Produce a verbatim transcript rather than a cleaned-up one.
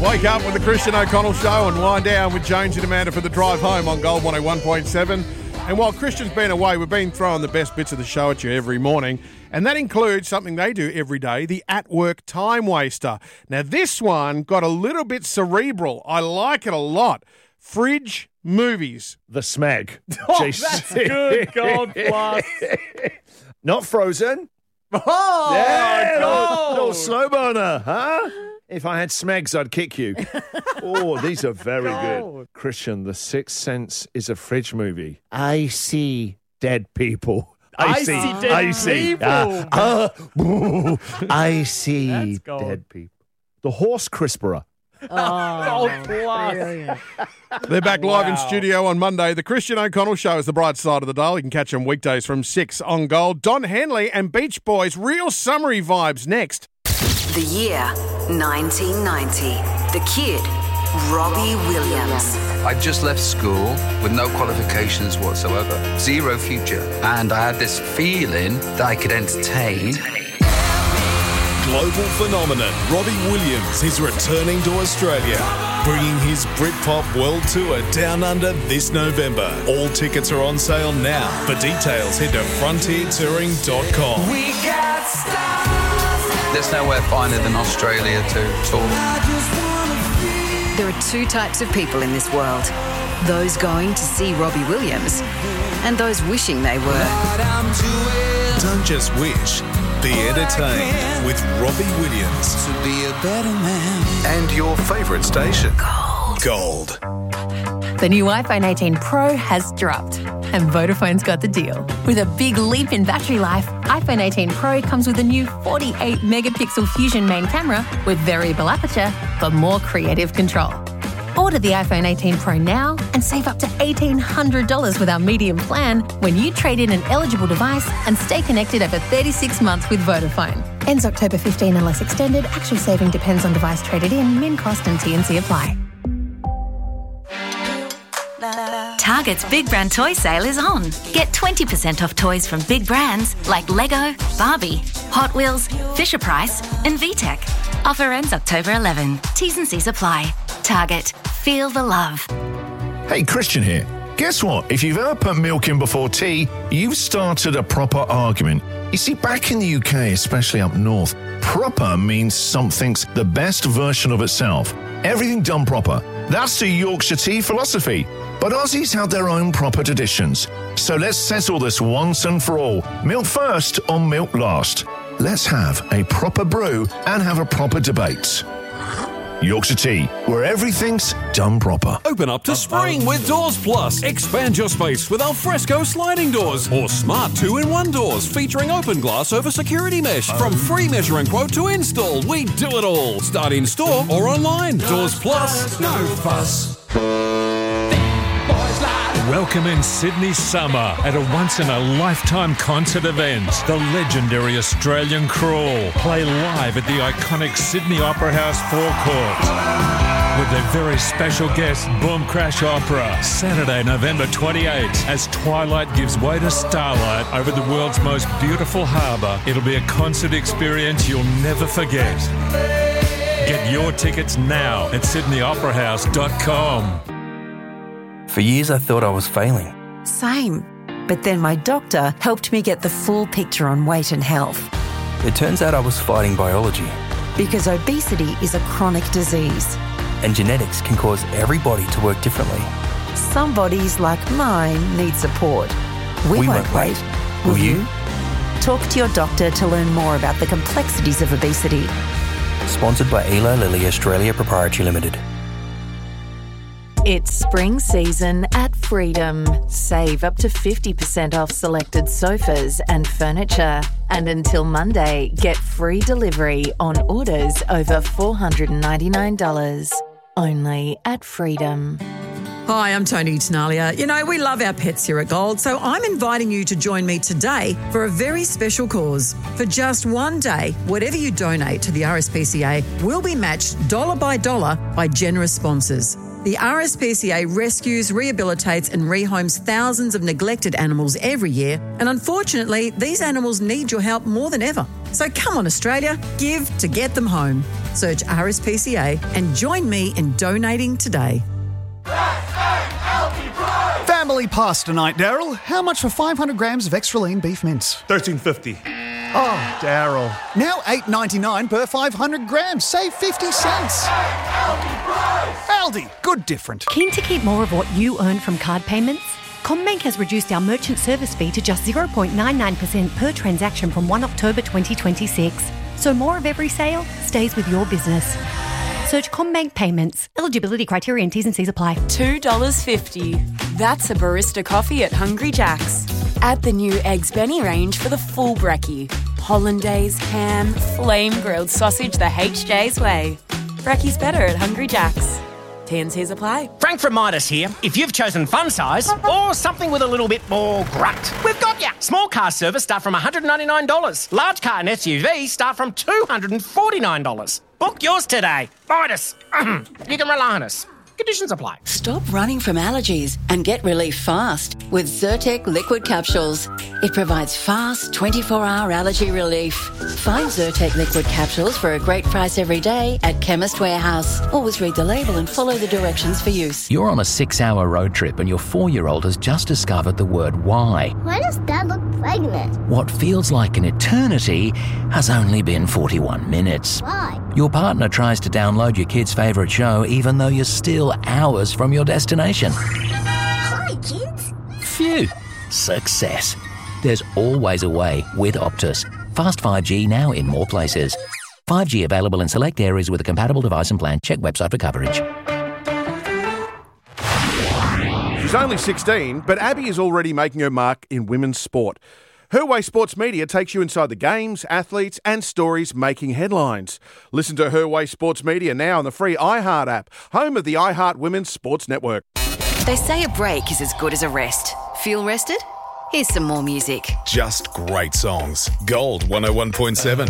Wake up with the Christian O'Connell Show and wind down with Jones and Amanda for the drive home on Gold one oh one point seven. And while Christian's been away, we've been throwing the best bits of the show at you every morning. And that includes something they do every day, the at-work time waster. Now, this one got a little bit cerebral. I like it a lot. Fridge movies. The Smeg. Oh, that's good. Gold plus. Not Frozen. Oh, yeah, gold. Little slow burner, huh? If I had Smegs, I'd kick you. Oh, these are very Gold. good. Christian, The Sixth Sense is a fridge movie. I see dead people. I see dead I see, people. uh, uh, ooh, I see That's gold. dead people. The Horse Crisperer. Oh, gold plus. Brilliant. They're back live in Wow. studio on Monday. The Christian O'Connell Show is the bright side of the dial. You can catch them weekdays from six on Gold. Don Henley and Beach Boys, real summery vibes next. The year nineteen ninety. The kid, Robbie Williams. I just left school with no qualifications whatsoever, zero future, and I had this feeling that I could entertain. Global phenomenon Robbie Williams is returning to Australia, bringing his Britpop World Tour down under this November. All tickets are on sale now. For details, head to frontier touring dot com. There's nowhere finer than Australia to tour. There are two types of people in this world. Those going to see Robbie Williams and those wishing they were. Don't just wish, be entertained with Robbie Williams. To be a better man. And your favourite station. Gold. Gold. The new iPhone eighteen Pro has dropped, and Vodafone's got the deal. With a big leap in battery life, iPhone eighteen Pro comes with a new forty-eight megapixel Fusion main camera with variable aperture for more creative control. Order the iPhone eighteen Pro now and save up to eighteen hundred dollars with our medium plan when you trade in an eligible device and stay connected over thirty-six months with Vodafone. Ends October fifteenth unless extended. Actual saving depends on device traded in. Min cost and T and C apply. Target's Big Brand Toy Sale is on. Get twenty percent off toys from big brands like Lego, Barbie, Hot Wheels, Fisher-Price and V TEC. Offer ends October eleventh. T's and C's apply. Target. Feel the love. Hey, Christian here. Guess what? If you've ever put milk in before tea, you've started a proper argument. You see, back in the U K, especially up north, proper means something's the best version of itself. Everything done proper. That's the Yorkshire tea philosophy. But Aussies have their own proper traditions. So let's settle this once and for all. Milk first or milk last? Let's have a proper brew and have a proper debate. Yorkshire Tea, where everything's done proper. Open up to spring with Doors Plus. Expand your space with alfresco sliding doors or smart two-in-one doors featuring open glass over security mesh. From free measure and quote to install, we do it all. Start in store or online. Doors Plus. No fuss. Welcome in Sydney summer at a once-in-a-lifetime concert event. The legendary Australian Crawl play live at the iconic Sydney Opera House forecourt with their very special guest, Boom Crash Opera, Saturday, November twenty-eighth, as twilight gives way to starlight over the world's most beautiful harbour. It'll be a concert experience you'll never forget. Get your tickets now at sydney opera house dot com. For years, I thought I was failing. Same. But then my doctor helped me get the full picture on weight and health. It turns out I was fighting biology. Because obesity is a chronic disease. And genetics can cause every body to work differently. Some bodies, like mine, need support. We, we won't, won't wait. Will, Will you? you? Talk to your doctor to learn more about the complexities of obesity. Sponsored by Eli Lilly Australia Proprietary Limited. It's spring season at Freedom. Save up to fifty percent off selected sofas and furniture. And until Monday, get free delivery on orders over four hundred ninety-nine dollars. Only at Freedom. Hi, I'm Tony Tenalia. You know, we love our pets here at Gold, so I'm inviting you to join me today for a very special cause. For just one day, whatever you donate to the R S P C A will be matched dollar by dollar by generous sponsors. The R S P C A rescues, rehabilitates and rehomes thousands of neglected animals every year, and unfortunately, these animals need your help more than ever. So come on, Australia, give to get them home. Search R S P C A and join me in donating today. Family pasta night, Daryl. How much for five hundred grams of extra lean beef mince? thirteen fifty. Oh, Daryl. Now eight ninety-nine per five hundred grams. Save fifty cents. Aldi, good different. Keen to keep more of what you earn from card payments? CommBank has reduced our merchant service fee to just zero point nine nine percent per transaction from the first of October twenty twenty-six. So more of every sale stays with your business. Search CommBank Payments. Eligibility criteria and T's and C's apply. two dollars fifty. That's a barista coffee at Hungry Jack's. Add the new Eggs Benny range for the full brekkie. Hollandaise, ham, flame-grilled sausage the H J's way. Brekkie's better at Hungry Jack's. T and C's apply. Frank from Midas here. If you've chosen fun size or something with a little bit more grunt, we've got ya. Small car service start from one hundred ninety-nine dollars. Large car and S U V start from two hundred forty-nine dollars. Book yours today. Midas. You can rely on us. Conditions apply. Stop running from allergies and get relief fast with Zyrtec liquid capsules. It provides fast twenty-four hour allergy relief. Find Zyrtec liquid capsules for a great price every day at Chemist Warehouse. Always read the label and follow the directions for use. You're on a six-hour road trip and your four-year-old has just discovered the word why. Why does Dad look pregnant? What feels like an eternity has only been forty-one minutes. Why? Your partner tries to download your kid's favourite show even though you're still hours from your destination. Hi, kids. Phew. Success. There's always a way with Optus. Fast five G now in more places. five G available in select areas with a compatible device and plan. Check website for coverage. She's only sixteen, but Abby is already making her mark in women's sport. Her Way Sports Media takes you inside the games, athletes and stories making headlines. Listen to Her Way Sports Media now on the free iHeart app, home of the iHeart Women's Sports Network. They say a break is as good as a rest. Feel rested? Here's some more music. Just great songs. Gold one oh one point seven.